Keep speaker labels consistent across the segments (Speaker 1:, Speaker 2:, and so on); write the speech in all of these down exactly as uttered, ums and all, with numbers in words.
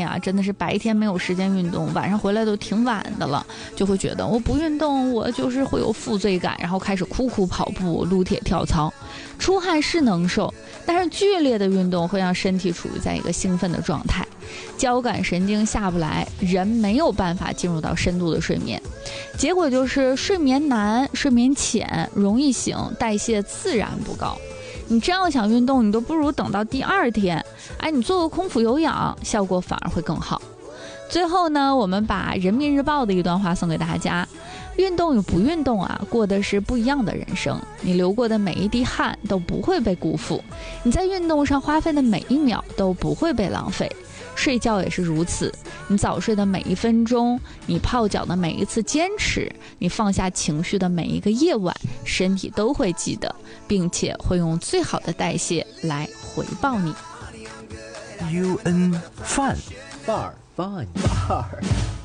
Speaker 1: 呀，真的是白天没有时间运动，晚上回来都挺晚的了，就会觉得我不运动我就是会有负罪感，然后开始苦苦跑步、撸铁、跳操。出汗是能受，但是剧烈的运动会让身体处于在一个兴奋的状态，交感神经下不来，人没有办法进入到深度的睡眠，结果就是睡眠难、睡眠浅、容易醒，代谢自然不高。你真要想运动，你都不如等到第二天，哎，你做个空腹有氧，效果反而会更好。最后呢，我们把人民日报的一段话送给大家：运动与不运动啊，过的是不一样的人生。你流过的每一滴汗都不会被辜负，你在运动上花费的每一秒都不会被浪费。睡觉也是如此，你早睡的每一分钟，你泡脚的每一次坚持，你放下情绪的每一个夜晚，身体都会记得，并且会用最好的代谢来回报你。
Speaker 2: U N 饭
Speaker 3: 范儿
Speaker 2: 饭
Speaker 3: 范儿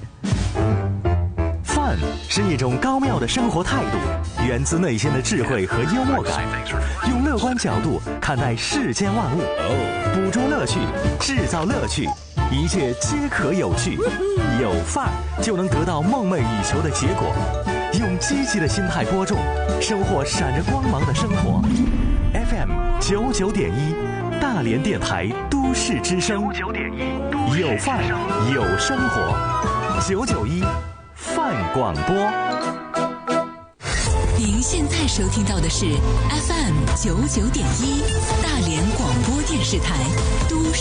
Speaker 2: 饭是一种高妙的生活态度，源自内心的智慧和幽默感，用乐观角度看待世间万物，捕捉乐趣，制造乐趣，一切皆可有趣。有范儿就能得到梦寐以求的结果。用积极的心态播种，收获闪着光芒的生活。F M 九九点一，大连电台都市之声。九九点一，有范儿有生活。九九一范广播。
Speaker 4: 您现在收听到的是 F M 九九点一大连广播电视台都市